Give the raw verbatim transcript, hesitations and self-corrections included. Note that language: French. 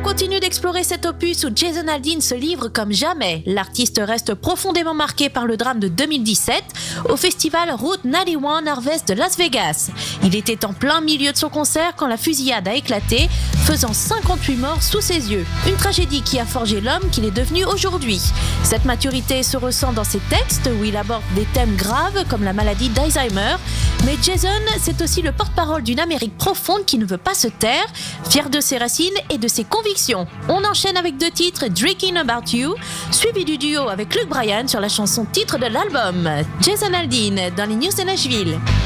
continue d'explorer cet opus où Jason Aldean se livre comme jamais. L'artiste reste profondément marqué par le drame de deux mille dix-sept au festival Route quatre vingt et un Harvest de Las Vegas. Il était en plein milieu de son concert quand la fusillade a éclaté, faisant cinquante-huit morts sous ses yeux. Une tragédie qui a forgé l'homme qu'il est devenu aujourd'hui. Cette maturité se ressent dans ses textes où il aborde des thèmes graves comme la maladie d'Alzheimer. Mais Jason, c'est aussi le porte-parole d'une Amérique profonde qui ne veut pas se taire, fier de ses racines et de ses convictions. On enchaîne avec deux titres, Drinking About You, suivi du duo avec Luke Bryan sur la chanson titre de l'album. Jason Aldean dans les news de Nashville.